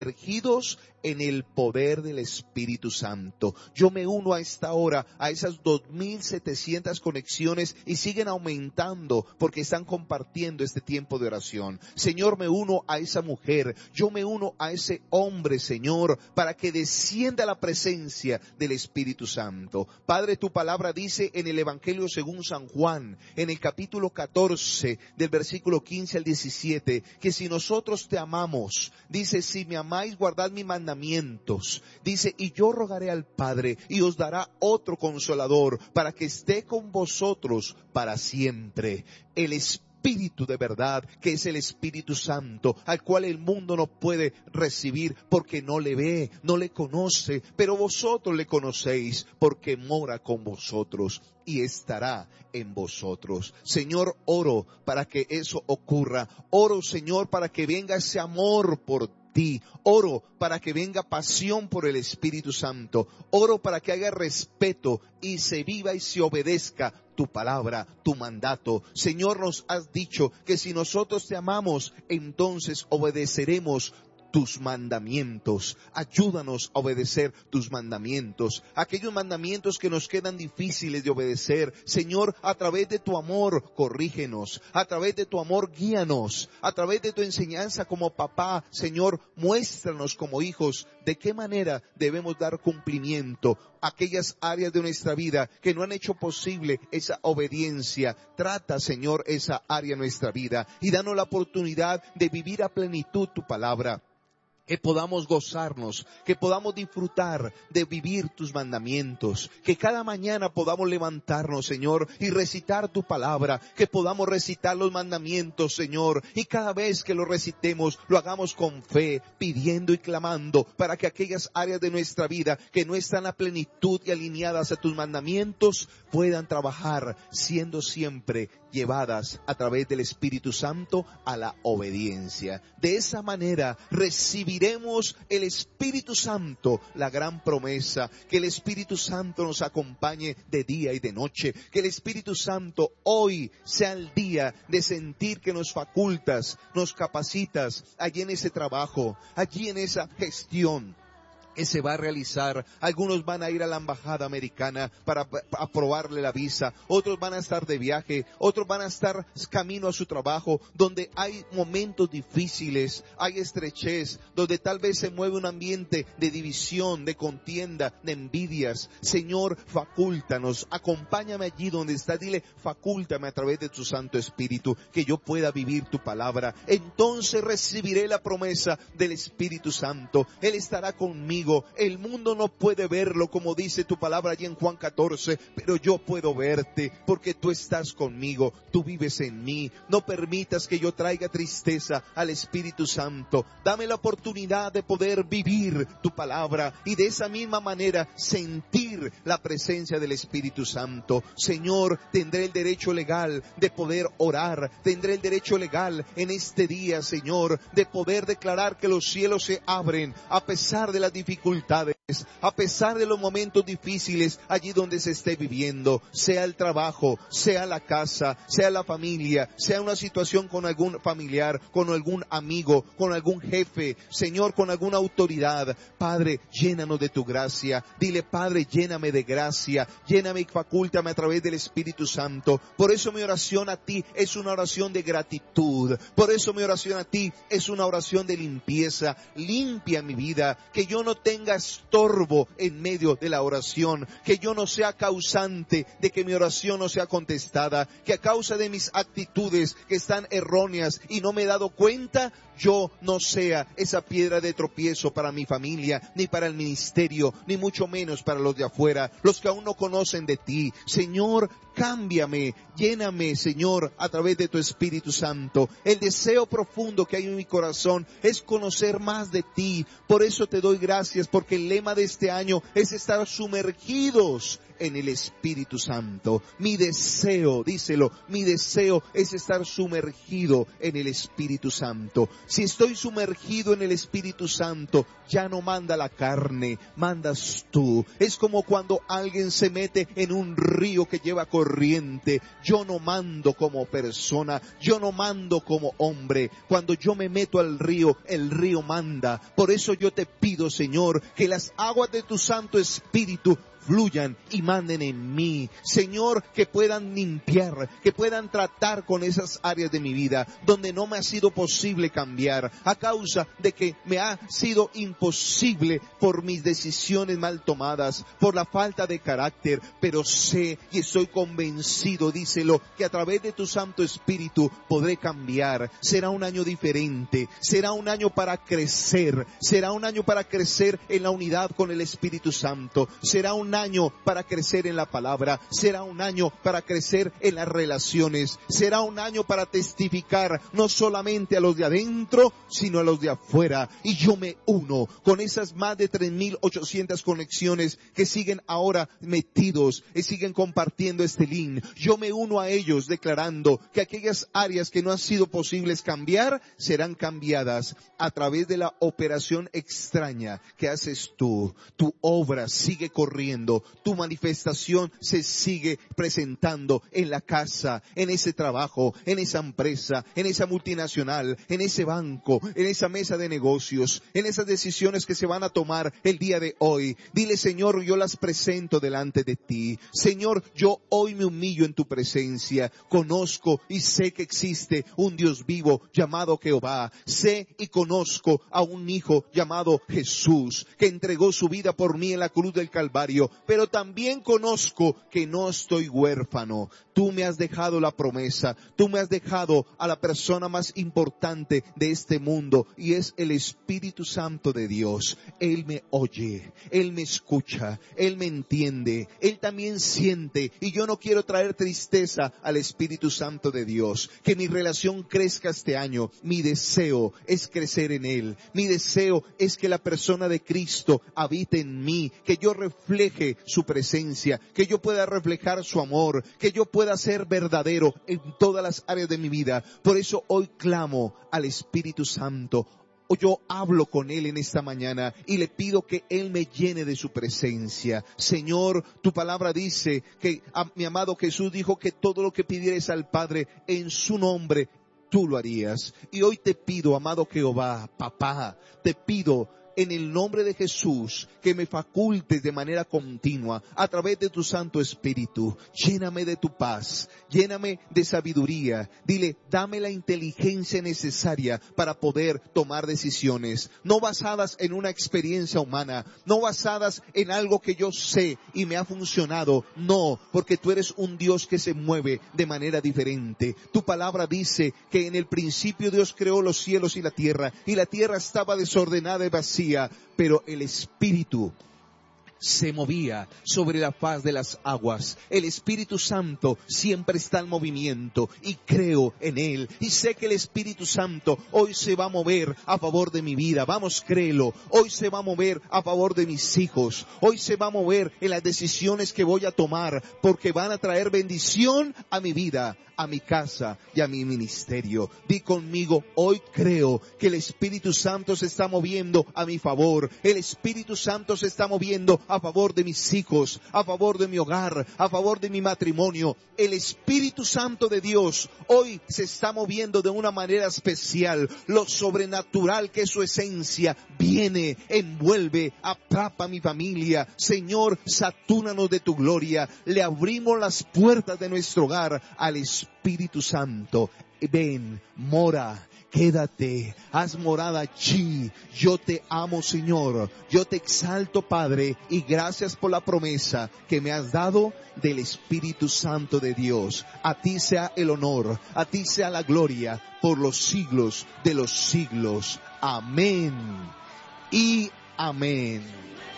sumergidos en el poder del Espíritu Santo. Yo me uno a esta hora a esas 2,700 conexiones y siguen aumentando porque están compartiendo este tiempo de oración. Señor, me uno a esa mujer, yo me uno a ese hombre, Señor, para que descienda la presencia del Espíritu Santo. Padre, tu palabra dice en el Evangelio según San Juan, en el capítulo 14, del versículo 15 al 17, que si nosotros te amamos, dice, si me amáis, guardad mis mandamientos. Dice, y yo rogaré al Padre y os dará otro consolador para que esté con vosotros para siempre. El Espíritu de verdad, que es el Espíritu Santo, al cual el mundo no puede recibir porque no le ve, no le conoce, pero vosotros le conocéis porque mora con vosotros y estará en vosotros. Señor, oro para que eso ocurra. Oro, Señor, para que venga ese amor por ti. Oro para que venga pasión por el Espíritu Santo. Oro para que haya respeto y se viva y se obedezca tu palabra, tu mandato. Señor, nos has dicho que si nosotros te amamos, entonces obedeceremos tus mandamientos. Ayúdanos a obedecer tus mandamientos, aquellos mandamientos que nos quedan difíciles de obedecer. Señor, a través de tu amor, corrígenos, a través de tu amor, guíanos, a través de tu enseñanza como papá, Señor, muéstranos como hijos de qué manera debemos dar cumplimiento a aquellas áreas de nuestra vida que no han hecho posible esa obediencia. Trata, Señor, esa área de nuestra vida y danos la oportunidad de vivir a plenitud tu palabra. Que podamos gozarnos, que podamos disfrutar de vivir tus mandamientos, que cada mañana podamos levantarnos, Señor, y recitar tu palabra, que podamos recitar los mandamientos, Señor, y cada vez que lo recitemos, lo hagamos con fe, pidiendo y clamando, para que aquellas áreas de nuestra vida que no están a plenitud y alineadas a tus mandamientos, puedan trabajar siendo siempre llevadas a través del Espíritu Santo a la obediencia. De esa manera recibiremos el Espíritu Santo, la gran promesa, que el Espíritu Santo nos acompañe de día y de noche, que el Espíritu Santo hoy sea el día de sentir que nos facultas, nos capacitas allí en ese trabajo, allí en esa gestión que se va a realizar. Algunos van a ir a la embajada americana para aprobarle la visa, otros van a estar de viaje, otros van a estar camino a su trabajo, donde hay momentos difíciles, hay estrechez, donde tal vez se mueve un ambiente de división, de contienda, de envidias. Señor, facúltanos, acompáñame allí donde está, dile, facúltame a través de tu Santo Espíritu, que yo pueda vivir tu palabra. Entonces recibiré la promesa del Espíritu Santo, Él estará conmigo. El mundo no puede verlo, como dice tu palabra allí en Juan 14, pero yo puedo verte porque tú estás conmigo, tú vives en mí. No permitas que yo traiga tristeza al Espíritu Santo. Dame la oportunidad de poder vivir tu palabra y de esa misma manera sentir la presencia del Espíritu Santo. Señor, tendré el derecho legal de poder orar, tendré el derecho legal en este día, Señor, de poder declarar que los cielos se abren a pesar de las dificultades, a pesar de los momentos difíciles allí donde se esté viviendo, sea el trabajo, sea la casa, sea la familia, sea una situación con algún familiar, con algún amigo, con algún jefe, Señor, con alguna autoridad. Padre, llénanos de tu gracia. Dile, Padre, lléname de gracia, lléname y facúltame a través del Espíritu Santo. Por eso mi oración a ti es una oración de gratitud. Por eso mi oración a ti es una oración de limpieza. Limpia mi vida, que yo no tenga estorbo en medio de la oración, que yo no sea causante de que mi oración no sea contestada, que a causa de mis actitudes que están erróneas y no me he dado cuenta, yo no sea esa piedra de tropiezo para mi familia, ni para el ministerio, ni mucho menos para los de afuera, los que aún no conocen de ti. Señor, cámbiame, lléname, Señor, a través de tu Espíritu Santo. El deseo profundo que hay en mi corazón es conocer más de ti. Por eso te doy gracias, porque el lema de este año es estar sumergidos en el Espíritu Santo. Mi deseo, díselo, mi deseo es estar sumergido en el Espíritu Santo. Si estoy sumergido en el Espíritu Santo, ya no manda la carne, mandas tú. Es como cuando alguien se mete en un río que lleva corriente corriente. Yo no mando como persona, yo no mando como hombre. Cuando yo me meto al río, el río manda. Por eso yo te pido, Señor, que las aguas de tu Santo Espíritu fluyan y manden en mí, Señor, que puedan limpiar, que puedan tratar con esas áreas de mi vida donde no me ha sido posible cambiar, a causa de que me ha sido imposible por mis decisiones mal tomadas, por la falta de carácter, pero sé y estoy convencido, díselo, que a través de tu Santo Espíritu podré cambiar. Será un año diferente, será un año para crecer, será un año para crecer en la unidad con el Espíritu Santo, será un año para crecer en la palabra, será un año para crecer en las relaciones, será un año para testificar no solamente a los de adentro, sino a los de afuera. Y yo me uno con esas más de 3,800 conexiones que siguen ahora metidos y siguen compartiendo este link. Yo me uno a ellos declarando que aquellas áreas que no han sido posibles cambiar, serán cambiadas a través de la operación extraña que haces tú. Tu obra sigue corriendo. Tu manifestación se sigue presentando en la casa, en ese trabajo, en esa empresa, en esa multinacional, en ese banco, en esa mesa de negocios, en esas decisiones que se van a tomar el día de hoy. Dile, Señor, yo las presento delante de ti. Señor, yo hoy me humillo en tu presencia. Conozco y sé que existe un Dios vivo llamado Jehová. Sé y conozco a un Hijo llamado Jesús, que entregó su vida por mí en la cruz del Calvario. Pero también conozco que no estoy huérfano. Tú me has dejado la promesa. Tú me has dejado a la persona más importante de este mundo, y es el Espíritu Santo de Dios. Él me oye, Él me escucha, Él me entiende, Él también siente, y yo no quiero traer tristeza al Espíritu Santo de Dios. Que mi relación crezca este año. Mi deseo es crecer en Él. Mi deseo es que la persona de Cristo habite en mí, que yo refleje su presencia, que yo pueda reflejar su amor, que yo pueda ser verdadero en todas las áreas de mi vida. Por eso hoy clamo al Espíritu Santo. Yo hablo con Él en esta mañana y le pido que Él me llene de su presencia. Señor, tu palabra dice que mi amado Jesús dijo que todo lo que pidieres al Padre en su nombre, tú lo harías. Y hoy te pido, amado Jehová, papá, te pido en el nombre de Jesús que me facultes de manera continua a través de tu Santo Espíritu. Lléname de tu paz, lléname de sabiduría. Dile, dame la inteligencia necesaria para poder tomar decisiones, no basadas en una experiencia humana, no basadas en algo que yo sé y me ha funcionado. No, porque tú eres un Dios que se mueve de manera diferente. Tu palabra dice que en el principio Dios creó los cielos y la tierra estaba desordenada y vacía, pero el Espíritu se movía sobre la faz de las aguas. El Espíritu Santo siempre está en movimiento y creo en Él. Y sé que el Espíritu Santo hoy se va a mover a favor de mi vida. Vamos, créelo. Hoy se va a mover a favor de mis hijos. Hoy se va a mover en las decisiones que voy a tomar, porque van a traer bendición a mi vida, a mi casa y a mi ministerio. Di conmigo, hoy creo que el Espíritu Santo se está moviendo a mi favor. El Espíritu Santo se está moviendo a favor de mis hijos, a favor de mi hogar, a favor de mi matrimonio. El Espíritu Santo de Dios hoy se está moviendo de una manera especial. Lo sobrenatural que es su esencia viene, envuelve, atrapa a mi familia. Señor, satúranos de tu gloria. Le abrimos las puertas de nuestro hogar al Espíritu Santo. Ven, mora, quédate, haz morada allí. Yo te amo, Señor. Yo te exalto, Padre, y gracias por la promesa que me has dado del Espíritu Santo de Dios. A ti sea el honor, a ti sea la gloria por los siglos de los siglos. Amén y amén.